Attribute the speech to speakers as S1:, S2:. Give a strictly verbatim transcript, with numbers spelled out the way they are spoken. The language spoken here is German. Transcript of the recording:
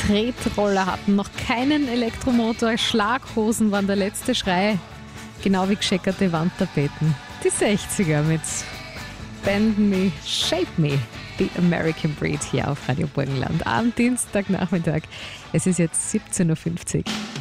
S1: Tretroller hatten noch keinen Elektromotor, Schlaghosen waren der letzte Schrei, genau wie gescheckerte Wandtapeten. Die sechziger mit Bend Me, Shape Me, The American Breed hier auf Radio Burgenland am Dienstagnachmittag. Es ist jetzt siebzehn Uhr fünfzig.